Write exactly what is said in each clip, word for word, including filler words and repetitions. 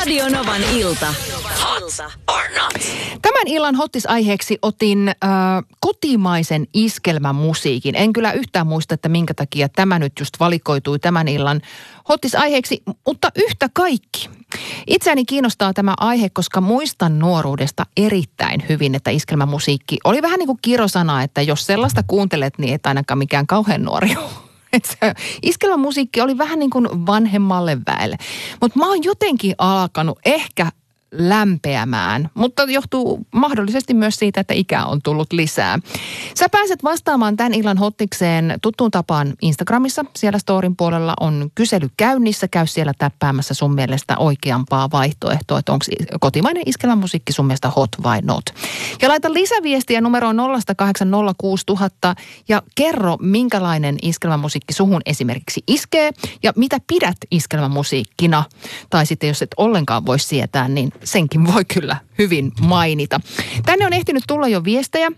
Radio Novan ilta. Hot or not? Tämän illan hottis-aiheeksi otin äh, kotimaisen iskelmämusiikin. En kyllä yhtään muista, että minkä takia tämä nyt just valikoitui tämän illan hottis-aiheeksi, mutta yhtä kaikki. Itseäni kiinnostaa tämä aihe, koska muistan nuoruudesta erittäin hyvin, että iskelmämusiikki oli vähän niin kuin kirosana, että jos sellaista kuuntelet, niin et ainakaan mikään kauhean nuori ole. Iskelmämusiikki oli vähän niin kuin vanhemmalle väelle. Mutta mä oon jotenkin alkanut ehkä lämpeämään, mutta johtuu mahdollisesti myös siitä, että ikää on tullut lisää. Sä pääset vastaamaan tämän illan hottikseen tuttuun tapaan Instagramissa. Siellä storin puolella on kysely käynnissä. Käy siellä täppäämässä sun mielestä oikeampaa vaihtoehtoa, että onko kotimainen iskelmämusiikki sun mielestä hot vai not. Ja laita lisäviestiä numeroon nolla kahdeksan nolla kuusi nolla nolla nolla ja kerro, minkälainen iskelmämusiikki suhun esimerkiksi iskee ja mitä pidät iskelmämusiikkina. Tai sitten jos et ollenkaan voi sietää, niin senkin voi kyllä hyvin mainita. Tänne on ehtinyt tulla jo viestejä.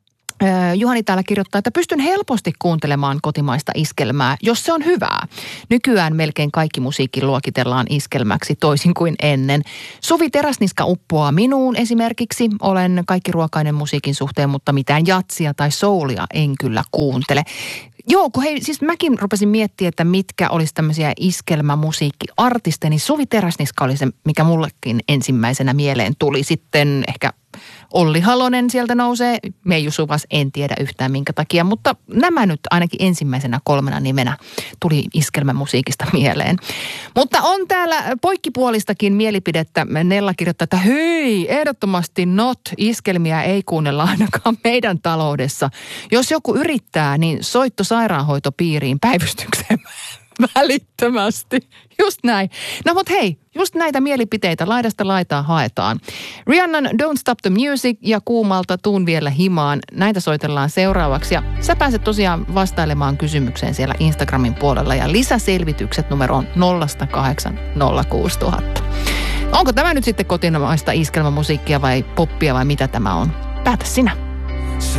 Juhani täällä kirjoittaa, että pystyn helposti kuuntelemaan kotimaista iskelmää, jos se on hyvää. Nykyään melkein kaikki musiikki luokitellaan iskelmäksi toisin kuin ennen. Suvi Teräsniska uppoaa minuun esimerkiksi. Olen kaikki ruokainen musiikin suhteen, mutta mitään jatsia tai soulia en kyllä kuuntele. Joo, kun hei, siis mäkin rupesin miettimään, että mitkä olisi tämmöisiä iskelmämusiikkiartisteja, niin Suvi Teräsniska oli se, mikä mullekin ensimmäisenä mieleen tuli. Sitten ehkä Olli Halonen sieltä nousee. Meiju Suvas en tiedä yhtään minkä takia, mutta nämä nyt ainakin ensimmäisenä kolmena nimenä tuli iskelmämusiikista mieleen. Mutta on täällä poikkipuolistakin mielipidettä. Nella kirjoittaa, että hei, ehdottomasti not, iskelmiä ei kuunnella ainakaan meidän taloudessa. Jos joku yrittää, niin soitto sairaanhoitopiiriin päivystykseen välittömästi. Just näin. No mut hei, just näitä mielipiteitä laidasta laitaan haetaan. Rihannan Don't Stop the Music ja Kuumalta Tuun vielä himaan. Näitä soitellaan seuraavaksi. Ja sä pääset tosiaan vastailemaan kysymykseen siellä Instagramin puolella. Ja lisäselvitykset numeroon nolla kahdeksan nolla kuusi nolla nolla nolla. Onko tämä nyt sitten kotimaista iskelmämusiikkia vai poppia vai mitä tämä on? Päätä sinä.